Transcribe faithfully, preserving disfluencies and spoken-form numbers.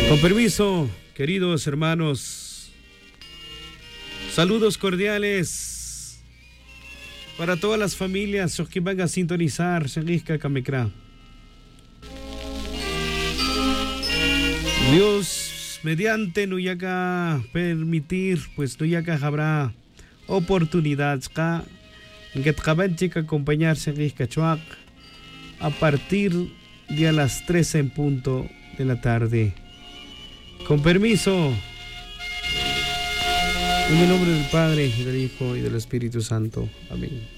Con permiso, queridos hermanos, saludos cordiales para todas las familias que van a sintonizar Sengisca Kamekra. Dios mediante Nuyaka permitir, pues Nuyaka habrá oportunidad en que te acompañar Sengisca Chuac a partir de a las trece en punto de la tarde. Con permiso, en el nombre del Padre, y del Hijo, y del Espíritu Santo. Amén.